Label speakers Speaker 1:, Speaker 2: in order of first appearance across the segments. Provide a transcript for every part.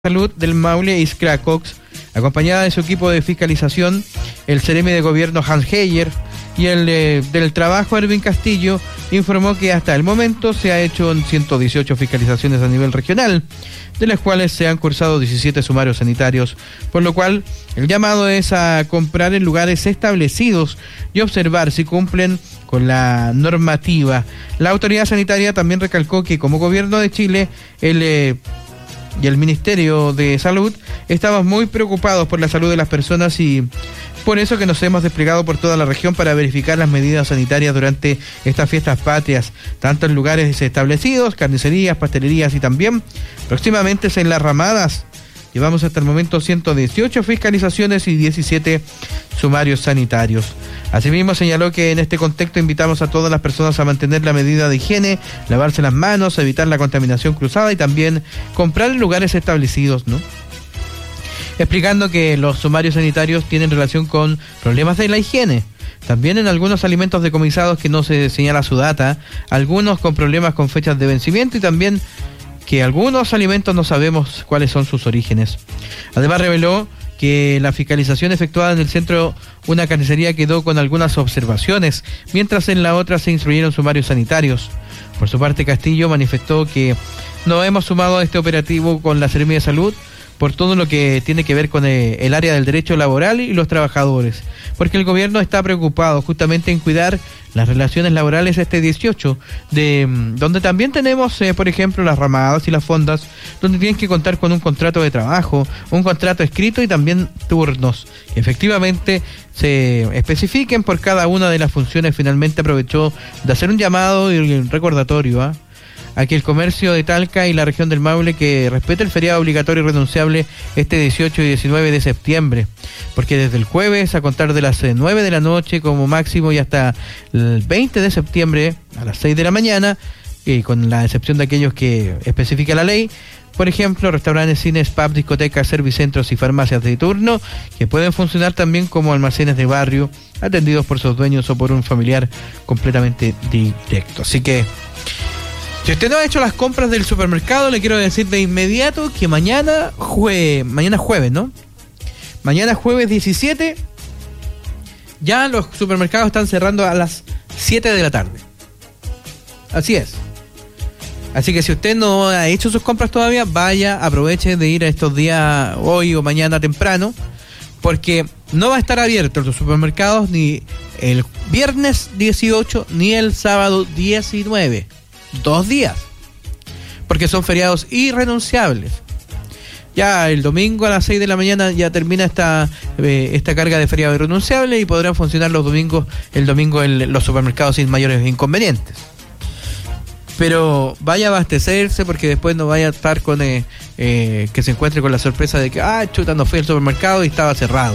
Speaker 1: Salud del Maule, Iskra Cox, acompañada de su equipo de fiscalización, el CEREMI de Gobierno Hans Heyer y el del Trabajo Erwin Castillo, informó que hasta el momento se ha hecho 118 fiscalizaciones a nivel regional, de las cuales se han cursado 17 sumarios sanitarios, por lo cual el llamado es a comprar en lugares establecidos y observar si cumplen con la normativa. La autoridad sanitaria también recalcó que como Gobierno de Chile, y el Ministerio de Salud estamos muy preocupados por la salud de las personas y por eso que nos hemos desplegado por toda la región para verificar las medidas sanitarias durante estas fiestas patrias, tanto en lugares establecidos, carnicerías, pastelerías y también próximamente en las ramadas. Llevamos hasta el momento 118 fiscalizaciones y 17 sumarios sanitarios. Asimismo, señaló que en este contexto invitamos a todas las personas a mantener la medida de higiene, lavarse las manos, evitar la contaminación cruzada y también comprar en lugares establecidos, ¿no? Explicando que los sumarios sanitarios tienen relación con problemas de la higiene. También en algunos alimentos decomisados que no se señala su data, algunos con problemas con fechas de vencimiento y también que algunos alimentos no sabemos cuáles son sus orígenes. Además reveló que la fiscalización efectuada en el centro una carnicería quedó con algunas observaciones, mientras en la otra se instruyeron sumarios sanitarios. Por su parte, Castillo manifestó que nos hemos sumado a este operativo con la CEREMI de Salud por todo lo que tiene que ver con el área del derecho laboral y los trabajadores, porque el gobierno está preocupado justamente en cuidar las relaciones laborales este 18, donde también tenemos, por ejemplo, las ramadas y las fondas, donde tienen que contar con un contrato de trabajo, un contrato escrito y también turnos. Efectivamente, se especifiquen por cada una de las funciones. Finalmente aprovechó de hacer un llamado y un recordatorio a que el comercio de Talca y la región del Maule que respete el feriado obligatorio y renunciable este 18 y 19 de septiembre, porque desde el jueves a contar de las 9 de la noche como máximo y hasta el 20 de septiembre a las 6 de la mañana, con la excepción de aquellos que especifica la ley, por ejemplo, restaurantes, cines, pubs, discotecas, servicentros y farmacias de turno, que pueden funcionar también como almacenes de barrio, atendidos por sus dueños o por un familiar completamente directo. Así que si usted no ha hecho las compras del supermercado, le quiero decir de inmediato que mañana jueves, ¿no? Mañana jueves 17, ya los supermercados están cerrando a las 7 de la tarde. Así es. Así que si usted no ha hecho sus compras todavía, vaya, aproveche de ir a estos días, hoy o mañana temprano, porque no va a estar abierto los supermercados ni el viernes 18 ni el sábado 19. 2 días, porque son feriados irrenunciables. Ya el domingo a las 6 de la mañana ya termina esta carga de feriado irrenunciable y podrán funcionar los domingos, los supermercados sin mayores inconvenientes. Pero vaya a abastecerse, porque después no vaya a estar con que se encuentre con la sorpresa de que chuta, no fui al supermercado y estaba cerrado.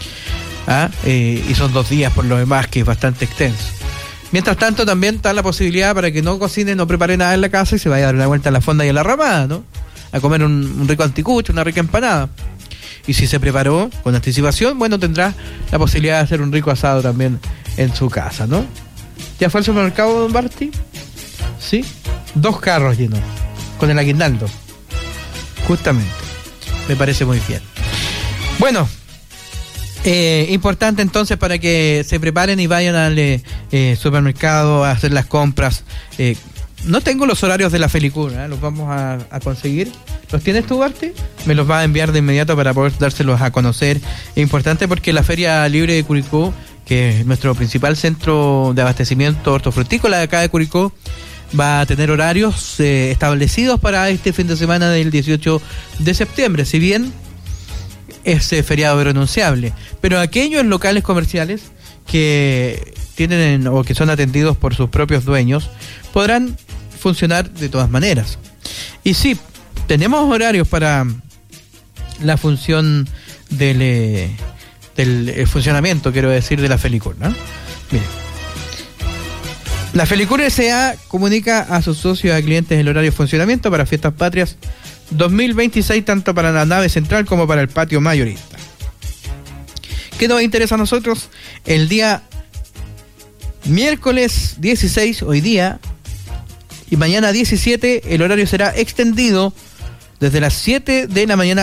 Speaker 1: Y son 2 días por lo demás, que es bastante extenso. Mientras tanto, también está la posibilidad para que no cocine, no prepare nada en la casa y se vaya a dar una vuelta a la fonda y a la ramada, ¿no? A comer un rico anticucho, una rica empanada. Y si se preparó con anticipación, bueno, tendrá la posibilidad de hacer un rico asado también en su casa, ¿no? ¿Ya fue al supermercado, don Barty? Sí. 2 carros llenos, con el aguinaldo. Justamente. Me parece muy bien. Bueno, importante entonces para que se preparen y vayan al supermercado a hacer las compras. No tengo los horarios de la Felicur, los vamos a conseguir. ¿Los tienes tú, Barty? Me los va a enviar de inmediato para poder dárselos a conocer. Es importante porque la Feria Libre de Curicó, que es nuestro principal centro de abastecimiento hortofrutícola de acá de Curicó, va a tener horarios establecidos para este fin de semana del 18 de septiembre. Si bien es feriado irrenunciable, pero aquellos locales comerciales que tienen o que son atendidos por sus propios dueños podrán funcionar de todas maneras. Y sí, tenemos horarios para la función del funcionamiento, quiero decir, de la Felicur, ¿no? Miren, la Felicur S.A. comunica a sus socios y a clientes el horario de funcionamiento para Fiestas Patrias 2026, tanto para la nave central como para el patio mayorista. ¿Qué nos interesa a nosotros? El día miércoles 16, hoy día, y mañana 17, el horario será extendido desde las 7 de la mañana